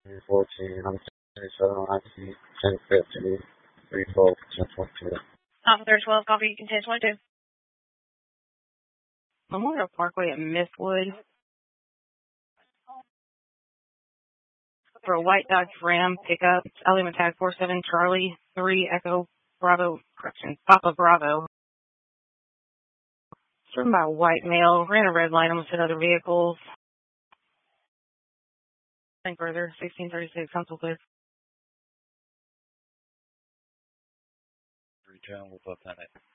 14, I'm 37, I see 1050, 34, 1022. Officer 12, copy, 1022. Memorial Parkway at Mistwood for a white Dodge Ram pickup. Alabama tag 47 Charlie 3 Echo Bravo, correction, Papa Bravo. Driven by a white male, ran a red light on with other vehicles. Think further, 1636, console clear. 310, we'll put that in.